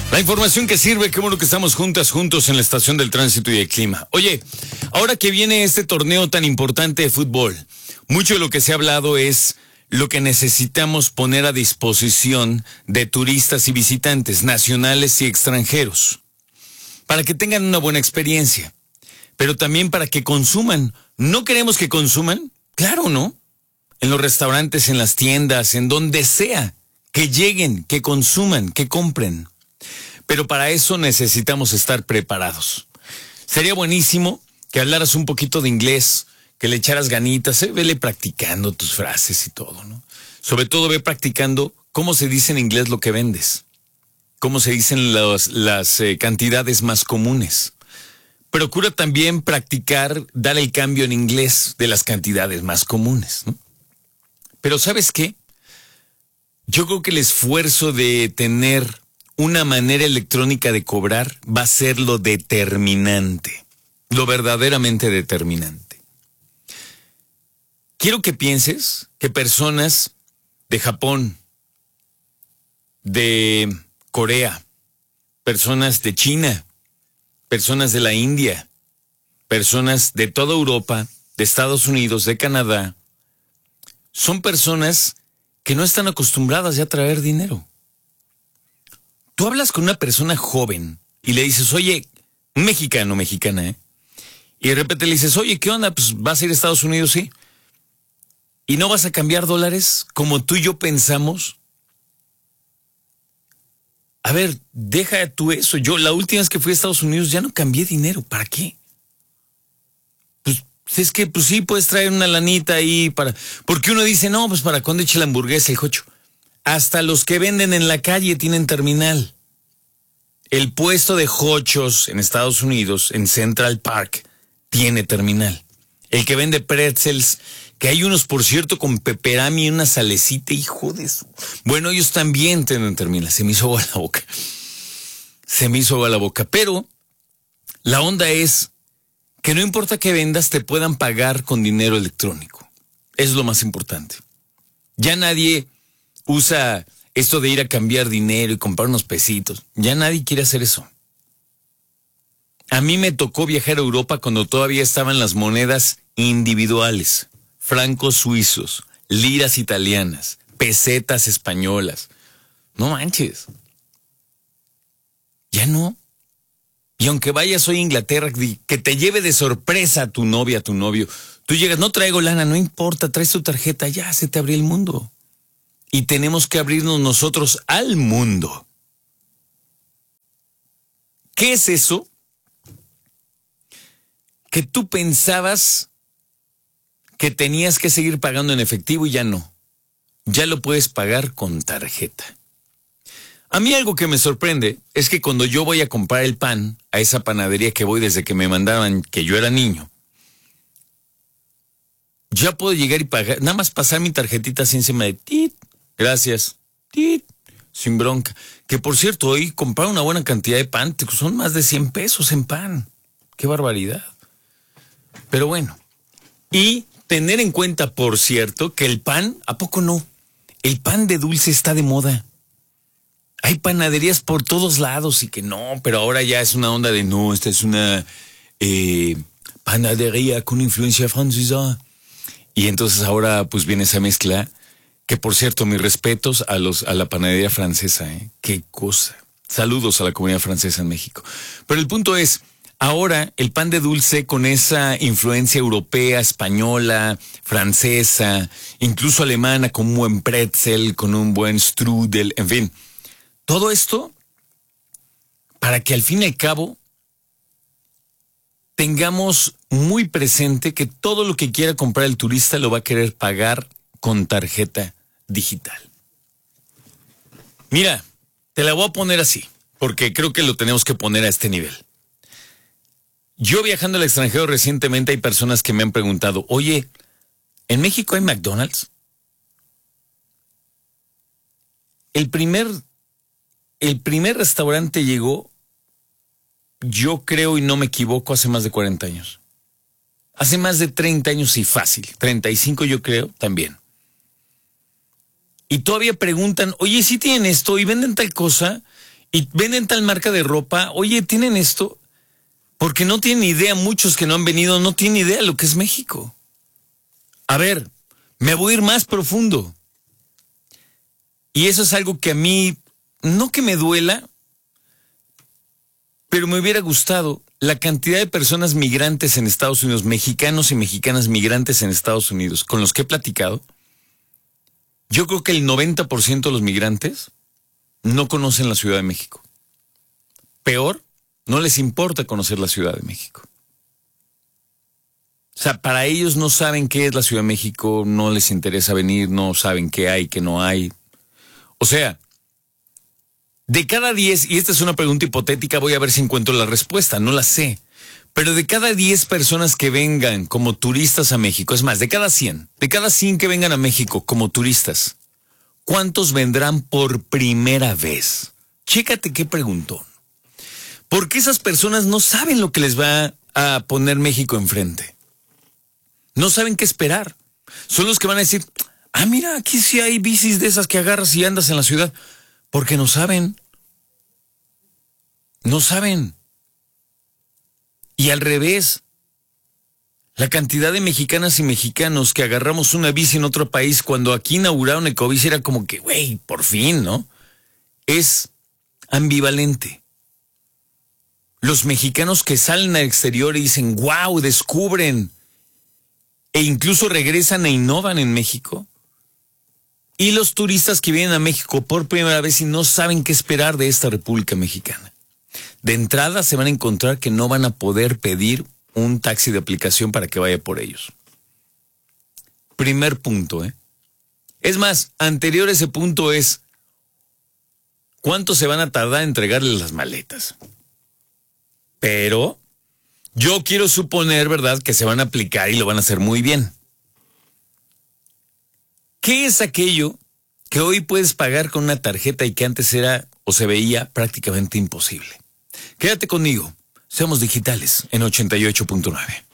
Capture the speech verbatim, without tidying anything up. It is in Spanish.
La información que sirve, qué bueno que estamos juntas, juntos en la estación del tránsito y el clima. Oye, ahora que viene este torneo tan importante de fútbol, mucho de lo que se ha hablado es lo que necesitamos poner a disposición de turistas y visitantes, nacionales y extranjeros, para que tengan una buena experiencia, pero también para que consuman. ¿No queremos que consuman? Claro, ¿no? En los restaurantes, en las tiendas, en donde sea, que lleguen, que consuman, que compren. Pero para eso necesitamos estar preparados. Sería buenísimo que hablaras un poquito de inglés, que le echaras ganitas, eh, vele practicando tus frases y todo, ¿no? Sobre todo ve practicando cómo se dice en inglés lo que vendes, cómo se dicen los, las eh, cantidades más comunes. Procura también practicar, dar el cambio en inglés de las cantidades más comunes, ¿no? Pero ¿sabes qué? Yo creo que el esfuerzo de tener una manera electrónica de cobrar va a ser lo determinante, lo verdaderamente determinante. Quiero que pienses que personas de Japón, de Corea, personas de China, personas de la India, personas de toda Europa, de Estados Unidos, de Canadá, son personas que no están acostumbradas ya a traer dinero. Tú hablas con una persona joven y le dices, oye, un mexicano, mexicana, ¿eh? Y de repente le dices, oye, ¿qué onda? Pues vas a ir a Estados Unidos, sí. ¿Y no vas a cambiar dólares como tú y yo pensamos? A ver, deja tú eso. Yo la última vez que fui a Estados Unidos ya no cambié dinero. ¿Para qué? Pues es que, pues sí, puedes traer una lanita ahí para... Porque uno dice, no, pues para cuando eche la hamburguesa, el jocho. Hasta los que venden en la calle tienen terminal. El puesto de hochos en Estados Unidos, en Central Park, tiene terminal. El que vende pretzels, que hay unos, por cierto, con peperami y una salecita, hijo de su... Bueno, ellos también tienen terminal. Se me hizo agua la boca. Se me hizo agua la boca. Pero la onda es que no importa que vendas, te puedan pagar con dinero electrónico. Eso es lo más importante. Ya nadie usa esto de ir a cambiar dinero y comprar unos pesitos. Ya nadie quiere hacer eso. A mí me tocó viajar a Europa cuando todavía estaban las monedas individuales, francos suizos, liras italianas, pesetas españolas. No manches. Ya no. Y aunque vayas hoy a Inglaterra, que te lleve de sorpresa a tu novia, a tu novio, tú llegas, no traigo lana, no importa, traes tu tarjeta, ya se te abrió el mundo. Y tenemos que abrirnos nosotros al mundo. ¿Qué es eso? Que tú pensabas que tenías que seguir pagando en efectivo y ya no. Ya lo puedes pagar con tarjeta. A mí algo que me sorprende es que cuando yo voy a comprar el pan a esa panadería que voy desde que me mandaban que yo era niño, ya puedo llegar y pagar, nada más pasar mi tarjetita así encima de tit. Gracias. ¡Tit! Sin bronca. Que por cierto, hoy comprar una buena cantidad de pan, son más de cien pesos en pan. ¡Qué barbaridad! Pero bueno. Y tener en cuenta, por cierto, que el pan, ¿a poco no? El pan de dulce está de moda. Hay panaderías por todos lados y que no, pero ahora ya es una onda de no, esta es una eh, panadería con influencia francesa. Y entonces ahora pues viene esa mezcla. Que por cierto, mis respetos a los a la panadería francesa, ¿eh? Qué cosa. Saludos a la comunidad francesa en México. Pero el punto es, ahora el pan de dulce con esa influencia europea, española, francesa, incluso alemana, con un buen pretzel, con un buen strudel, en fin. Todo esto para que al fin y al cabo tengamos muy presente que todo lo que quiera comprar el turista lo va a querer pagar con tarjeta digital. Mira, te la voy a poner así, porque creo que lo tenemos que poner a este nivel. Yo viajando al extranjero recientemente hay personas que me han preguntado, oye, ¿en México hay McDonald's? El primer, el primer restaurante llegó, yo creo y no me equivoco, hace más de cuarenta años. Hace más de treinta años, sí, fácil. treinta y cinco yo creo, también. Y todavía preguntan, oye, ¿sí tienen esto y venden tal cosa? y venden tal marca de ropa. Oye, ¿tienen esto? Porque no tienen idea, muchos que no han venido no tienen idea de lo que es México. A ver, me voy a ir más profundo. Y eso es algo que a mí, no que me duela, pero me hubiera gustado. La cantidad de personas migrantes en Estados Unidos, mexicanos y mexicanas migrantes en Estados Unidos, con los que he platicado, yo creo que el noventa por ciento de los migrantes no conocen la Ciudad de México. Peor, no les importa conocer la Ciudad de México. O sea, para ellos no saben qué es la Ciudad de México, no les interesa venir, no saben qué hay, qué no hay. O sea, de cada diez, y esta es una pregunta hipotética, voy a ver si encuentro la respuesta, no la sé. Pero de cada diez personas que vengan como turistas a México, es más, de cada cien, de cada cien que vengan a México como turistas, ¿cuántos vendrán por primera vez? Chécate qué preguntón. Porque esas personas no saben lo que les va a poner México enfrente. No saben qué esperar. Son los que van a decir, ah, mira, aquí sí hay bicis de esas que agarras y andas en la ciudad. Porque no saben. No saben. Y al revés, la cantidad de mexicanas y mexicanos que agarramos una bici en otro país cuando aquí inauguraron Ecobici era como que, güey, por fin, ¿no? Es ambivalente. Los mexicanos que salen al exterior y dicen, wow, descubren, e incluso regresan e innovan en México. Y los turistas que vienen a México por primera vez y no saben qué esperar de esta República Mexicana. De entrada se van a encontrar que no van a poder pedir un taxi de aplicación para que vaya por ellos. Primer punto, ¿eh? Es más, anterior a ese punto es, ¿cuánto se van a tardar en entregarles las maletas? Pero yo quiero suponer, ¿verdad?, que se van a aplicar y lo van a hacer muy bien. ¿Qué es aquello que hoy puedes pagar con una tarjeta y que antes era o se veía prácticamente imposible? Quédate conmigo. Seamos digitales en ochenta y ocho punto nueve.